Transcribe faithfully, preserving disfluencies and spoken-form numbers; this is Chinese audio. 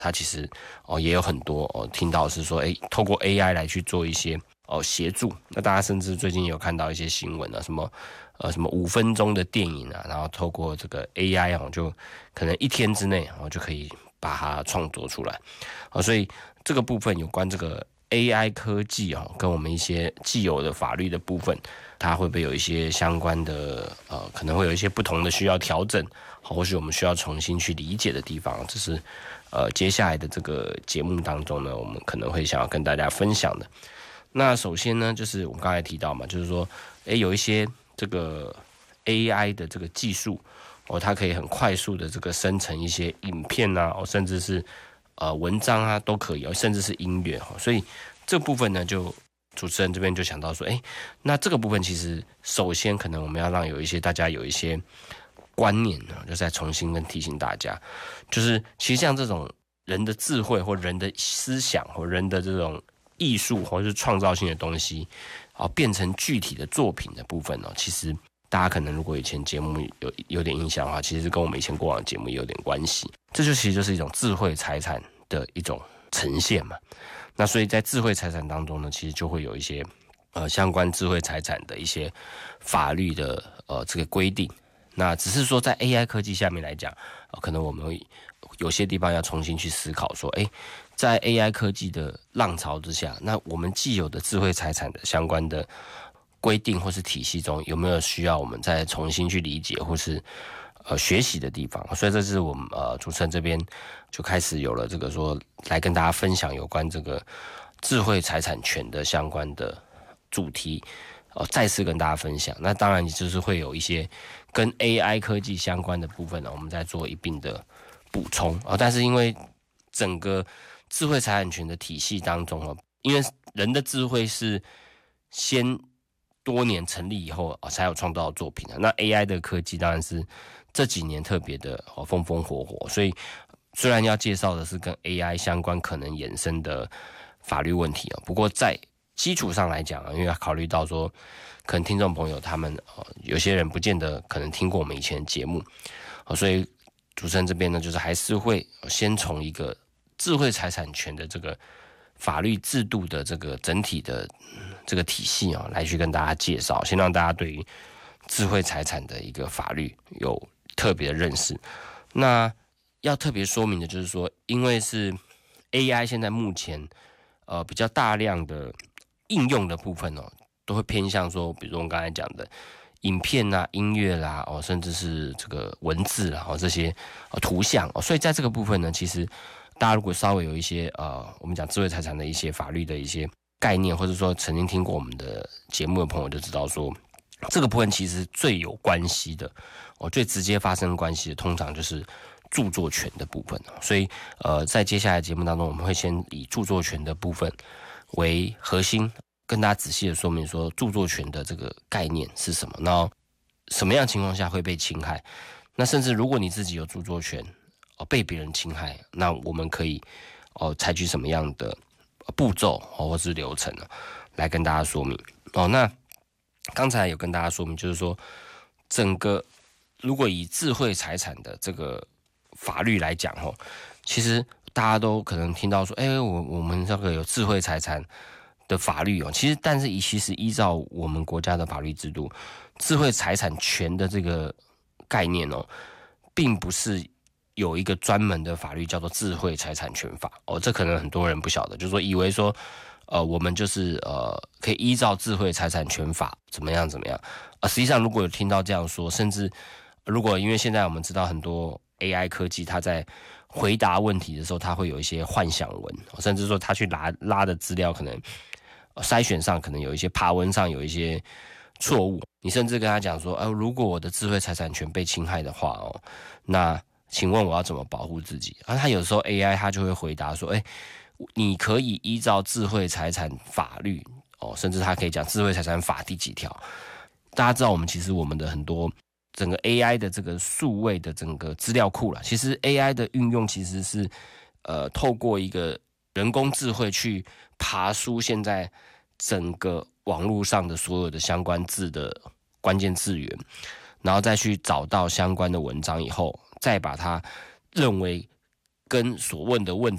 它其实哦也有很多哦听到是说，哎，透过 A I 来去做一些哦协助。那大家甚至最近有看到一些新闻啊，什么呃什么五分钟的电影啊，然后透过这个 A I 哦，就可能一天之内哦就可以把它创作出来。哦，所以这个部分有关这个 A I 科技哦，跟我们一些既有的法律的部分，它会不会有一些相关的呃，可能会有一些不同的需要调整，或许我们需要重新去理解的地方，这是呃接下来的这个节目当中呢，我们可能会想要跟大家分享的。那首先呢，就是我们刚才提到嘛，就是说，诶，有一些这个 A I 的这个技术哦，它可以很快速的这个生成一些影片啊，哦，甚至是呃文章啊都可以哦，甚至是音乐哦，所以这部分呢就。主持人这边就想到说，哎，那这个部分其实首先可能我们要让有一些大家有一些观念呢，就再重新跟提醒大家，就是其实像这种人的智慧或人的思想或人的这种艺术或是创造性的东西，啊，变成具体的作品的部分呢，其实大家可能如果以前节目有有点印象的话，其实跟我们以前过往的节目也有点关系。这就其实就是一种智慧财产的一种呈现嘛。那所以在智慧财产当中呢，其实就会有一些呃相关智慧财产的一些法律的呃这个规定。那只是说在 A I 科技下面来讲，呃、可能我们会有些地方要重新去思考说，哎，在 A I 科技的浪潮之下，那我们既有的智慧财产的相关的规定或是体系中，有没有需要我们再重新去理解或是呃学习的地方？所以这是我们呃主持人这边就开始有了这个说来跟大家分享有关这个智慧财产权的相关的主题，呃再次跟大家分享。那当然就是会有一些跟 A I 科技相关的部分呢，我们再做一并的补充啊、呃。但是因为整个智慧财产权的体系当中哦，因为人的智慧是先多年成立以后、哦、才有创造的作品、啊、那 A I 的科技当然是这几年特别的、哦、风风火火，所以虽然要介绍的是跟 A I 相关可能衍生的法律问题、哦、不过在基础上来讲、啊、因为要考虑到说可能听众朋友他们、哦、有些人不见得可能听过我们以前的节目、哦、所以主持人这边呢就是还是会先从一个智慧财产权的这个法律制度的这个整体的这个体系啊，来去跟大家介绍，先让大家对于智慧财产的一个法律有特别的认识。那要特别说明的就是说，因为是 A I 现在目前呃比较大量的应用的部分哦，都会偏向说，比如说我们刚才讲的影片啊、音乐啦，哦，甚至是这个文字啦，哦这些、呃、图像哦，所以在这个部分呢，其实大家如果稍微有一些呃，我们讲智慧财产的一些法律的一些概念，或者说曾经听过我们的节目的朋友就知道说，这个部分其实最有关系的，哦，最直接发生关系的，通常就是著作权的部分。所以呃，在接下来的节目当中，我们会先以著作权的部分为核心，跟大家仔细的说明说著作权的这个概念是什么，然后什么样情况下会被侵害。那甚至如果你自己有著作权被别人侵害，那我们可以哦采取什么样的步骤哦或是流程呢，来跟大家说明哦。那刚才有跟大家说明，就是说整个如果以智慧财产的这个法律来讲哦，其实大家都可能听到说，哎，我我们这个有智慧财产的法律哦，其实但是以其实依照我们国家的法律制度，智慧财产权的这个概念哦，并不是有一个专门的法律叫做智慧财产权法哦，这可能很多人不晓得，就是说以为说，呃，我们就是呃可以依照智慧财产权法怎么样怎么样啊、呃，实际上如果有听到这样说，甚至如果因为现在我们知道很多 A I 科技，它在回答问题的时候，它会有一些幻想文，甚至说它去拉拉的资料可能筛选上可能有一些爬文上有一些错误，你甚至跟他讲说，呃，如果我的智慧财产权被侵害的话哦，那请问我要怎么保护自己？啊，他有时候 A I 他就会回答说，哎，你可以依照智慧财产法律哦，甚至他可以讲智慧财产法第几条。大家知道我们其实我们的很多整个 A I 的这个数位的整个资料库啦，其实 A I 的运用其实是呃透过一个人工智慧去爬梳现在整个网络上的所有的相关字的关键字源，然后再去找到相关的文章以后，再把它认为跟所问的问题